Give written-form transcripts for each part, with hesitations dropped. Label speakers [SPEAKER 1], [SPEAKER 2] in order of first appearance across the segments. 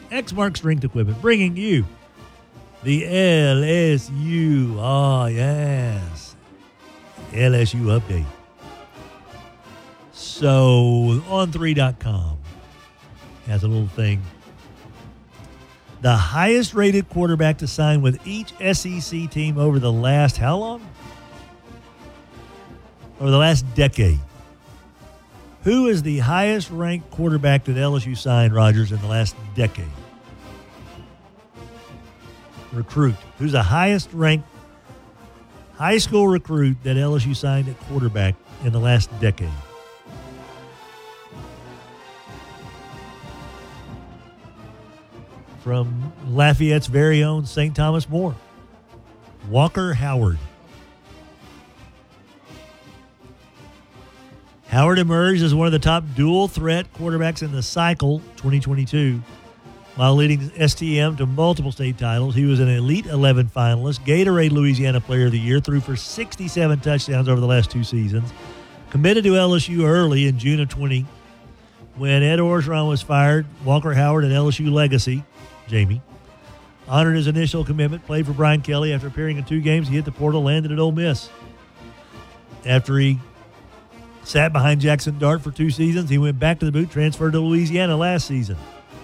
[SPEAKER 1] Exmark Strength Equipment, bringing you the LSU. Oh, yes. LSU update. So, on3.com has a little thing. The highest rated quarterback to sign with each SEC team over the last, how long? Over the last decade. Who is the highest ranked quarterback that LSU signed, Rogers, in the last decade? Recruit. Who's the highest ranked high school recruit that LSU signed at quarterback in the last decade? From Lafayette's very own St. Thomas More, Walker Howard. Howard emerged as one of the top dual-threat quarterbacks in the cycle 2022. While leading STM to multiple state titles, he was an Elite 11 finalist, Gatorade Louisiana Player of the Year, threw for 67 touchdowns over the last 2 seasons. Committed to LSU early in June of 20. When Ed Orgeron was fired, Walker Howard, an LSU legacy, Jamie, honored his initial commitment, played for Brian Kelly. After appearing in 2 games, he hit the portal, landed at Ole Miss. After he sat behind Jackson Dart for 2 seasons, he went back to the boot, transferred to Louisiana last season.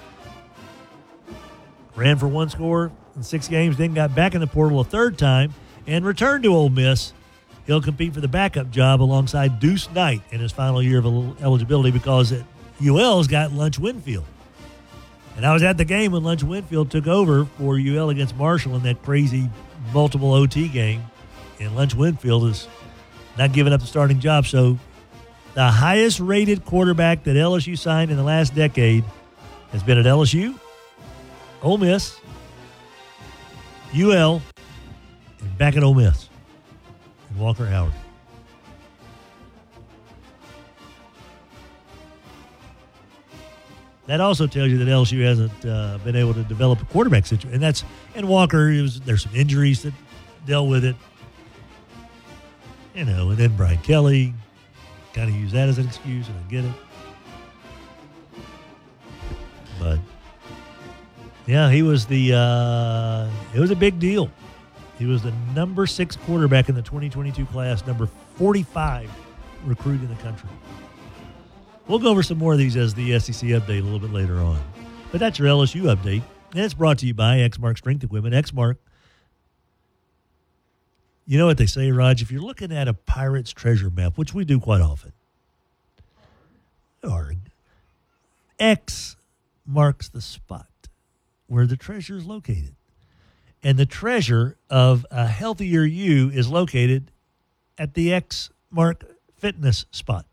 [SPEAKER 1] Ran for 1 score in 6 games, then got back in the portal a 3rd time and returned to Ole Miss. He'll compete for the backup job alongside Deuce Knight in his final year of eligibility because UL's got Lunch Winfield. And I was at the game when Lunch Winfield took over for UL against Marshall in that crazy multiple OT game. And Lunch Winfield is not giving up the starting job. So the highest rated quarterback that LSU signed in the last decade has been at LSU, Ole Miss, UL, and back at Ole Miss. And Walker Howard. That also tells you that LSU hasn't been able to develop a quarterback situation. And Walker, there's some injuries that dealt with it. And then Brian Kelly kind of used that as an excuse, and I get it. But, yeah, it was a big deal. He was the number 6 quarterback in the 2022 class, number 45 recruit in the country. We'll go over some more of these as the SEC update a little bit later on. But that's your LSU update. And it's brought to you by Exmark Strength Equipment. Exmark, you know what they say, Raj? If you're looking at a pirate's treasure map, which we do quite often, X marks the spot where the treasure is located. And the treasure of a healthier you is located at the X Mark Fitness spot.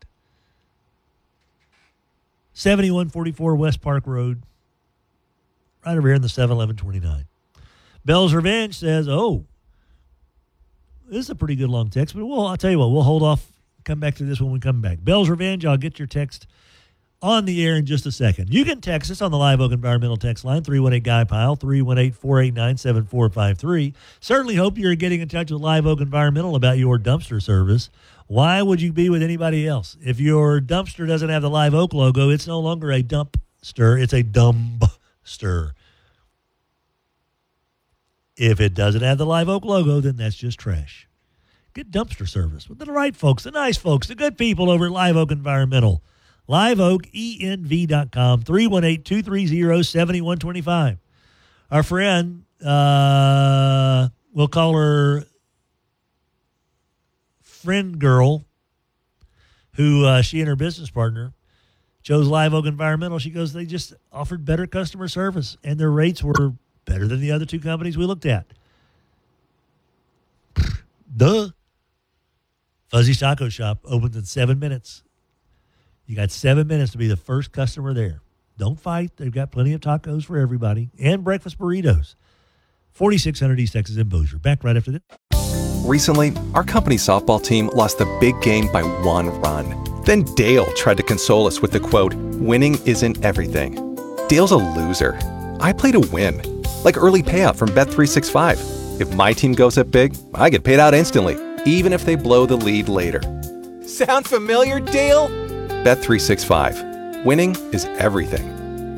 [SPEAKER 1] 7144 West Park Road, right over here in the 71129. Bell's Revenge says, this is a pretty good long text, but I'll tell you what, we'll hold off, come back to this when we come back. Bell's Revenge, I'll get your text on the air in just a second. You can text us on the Live Oak Environmental text line, 318-GUY-PILE, 318-489-7453. Certainly hope you're getting in touch with Live Oak Environmental about your dumpster service. Why would you be with anybody else? If your dumpster doesn't have the Live Oak logo, it's no longer a dumpster, it's a dumpster. If it doesn't have the Live Oak logo, then that's just trash. Get dumpster service with the right folks, the nice folks, the good people over at Live Oak Environmental. LiveOakENV.com, 318-230-7125. Our friend, we'll call her Friend Girl, who she and her business partner chose Live Oak Environmental. She goes, they just offered better customer service, and their rates were better than the other 2 companies we looked at. Duh. Fuzzy's Taco Shop opens in 7 minutes. You got 7 minutes to be the first customer there. Don't fight. They've got plenty of tacos for everybody and breakfast burritos. 4600 East Texas in Bossier. Back right after this.
[SPEAKER 2] Recently, our company's softball team lost the big game by 1 run. Then Dale tried to console us with the quote, "Winning isn't everything." Dale's a loser. I play to win. Like early payout from Bet365. If my team goes up big, I get paid out instantly, even if they blow the lead later. Sound familiar, Dale? Bet365. Winning is everything.